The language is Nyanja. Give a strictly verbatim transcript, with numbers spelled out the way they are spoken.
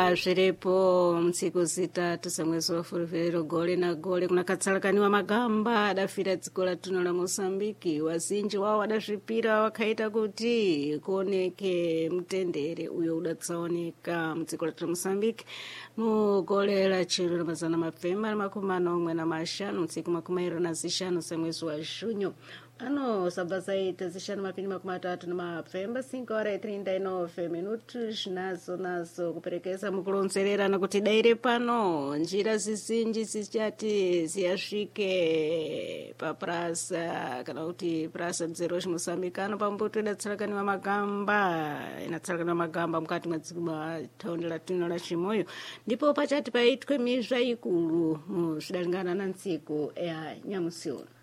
ya zvirepo mtsiku zitatu samwezi wa Fuluvero gole na gole kuna katsalakaniwa magamba adafira dziko la tuno la Mosambiki wazinji wao adazvipira wakaita kuti kuoneke mtendere uyo udatsaoneka mdziko la tuno la Mosambiki mu gole la chiro la mazana mapfemba na makumi manomwe na mashanu mtsiku makumi ero na zishanu samwezi wa Junho. Ano sabazaita zishanu mapini makumi matatu na mapfemba cinco horas e trinta e nove minutos nazo nazo kuperekeza mukulonzerera na kuti daire pano njira zizinji zichati ziyasvike pa prasa kana kuti prasa dzeroshi Mosambikano pambuto idatsalakaniwa magamba inatsalakaniwa magamba mukati mwa thaundi la tino la Chimoyo ndipo pachati paitwe mizva ikulu mu zvidalingana na ntsiku ya Nyamusiona.